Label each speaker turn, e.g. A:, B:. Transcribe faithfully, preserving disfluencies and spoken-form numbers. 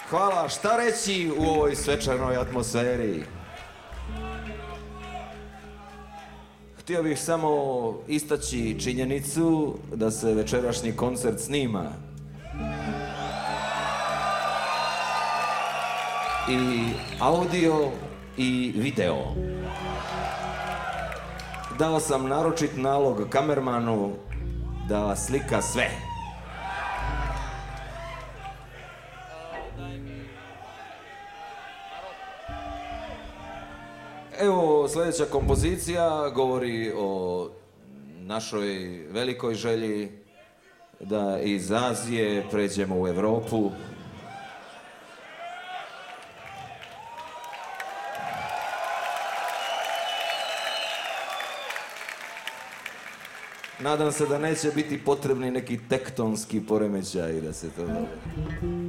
A: Hvala, šta reći u ovoj svečanoj atmosferi? Htio bih samo istaći činjenicu da se večerašnji koncert snima. I audio i video. Dao sam naročit nalog kamermanu da slika sve. Evo, sljedeća kompozicija govori o našoj velikoj želji da iz Azije pređemo u Europu. Nadam se da neće biti potrebni neki tektonski poremećaj da se to dogodi.